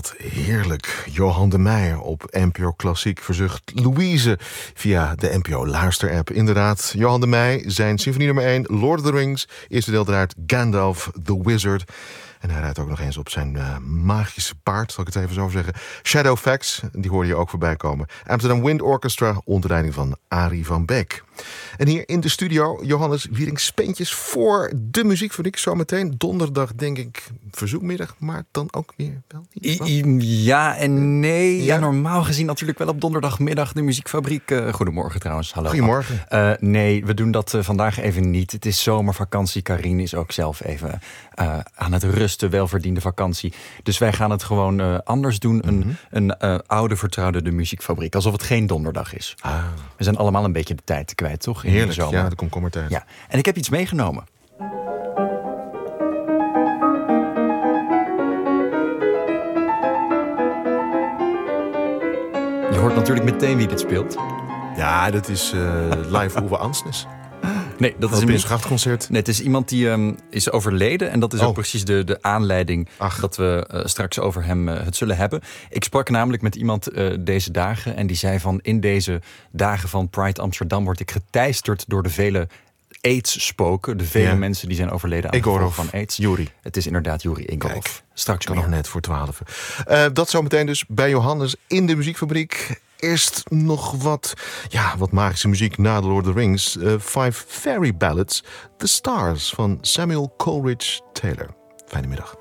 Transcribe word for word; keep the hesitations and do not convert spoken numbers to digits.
Wat heerlijk. Johan de Meyer op N P O Klassiek verzucht Louise via de N P O Luister-app. Inderdaad, Johan de Meyer, zijn symfonie nummer één, Lord of the Rings. Eerste deel draait Gandalf the Wizard. En hij rijdt ook nog eens op zijn uh, magische paard, zal ik het even zo zeggen. Shadowfax, die hoorde je ook voorbij komen. Amsterdam Wind Orchestra, onder leiding van Arie van Beek. En hier in de studio, Johannes Wiering-Speentjes voor de muziekfabriek. Zometeen donderdag, denk ik, verzoekmiddag, maar dan ook weer wel niet. I, I, ja en nee. Ja. Ja. ja, normaal gezien natuurlijk wel op donderdagmiddag de muziekfabriek. Uh, goedemorgen trouwens. Hallo. Goedemorgen. Uh, nee, we doen dat uh, vandaag even niet. Het is zomervakantie. Karin is ook zelf even uh, aan het rusten. Welverdiende vakantie. Dus wij gaan het gewoon uh, anders doen. Een, mm-hmm. een uh, oude vertrouwde de muziekfabriek. Alsof het geen donderdag is. Ah. We zijn allemaal een beetje de tijd kwijt, toch? In Heerlijk, de zomer. ja, de komkommertijd. Ja. En ik heb iets meegenomen. Je hoort natuurlijk meteen wie dit speelt. Ja, dat is uh, live Uwe Ansnes. Nee, dat is een een grachtconcert. Nee, het is iemand die um, is overleden. En dat is oh. ook precies de, de aanleiding Ach. dat we uh, straks over hem uh, het zullen hebben. Ik sprak namelijk met iemand uh, deze dagen. En die zei van, in deze dagen van Pride Amsterdam word ik geteisterd door de vele AIDS-spoken. De vele ja. mensen die zijn overleden aan de gevolgen van AIDS. Juri. Het is inderdaad Juri Egorov. Kijk, straks kan nog net voor twaalf. Uh, dat zometeen dus bij Johannes in de muziekfabriek. Eerst nog wat, ja, wat magische muziek na The Lord of the Rings. Uh, Five Fairy Ballads, The Stars van Samuel Coleridge Taylor. Fijne middag.